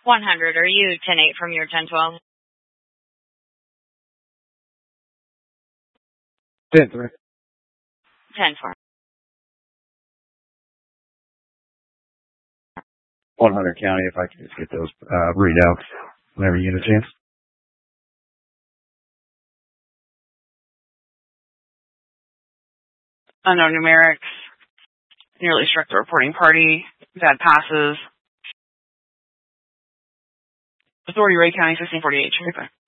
100. Are you 10-8 from your 10-12? 10-3. 10-4. 100 County, if I could just get those readouts whenever you get a chance. Unknown numerics. Nearly struck the reporting party. Bad passes. Authority, Ray County, 1648.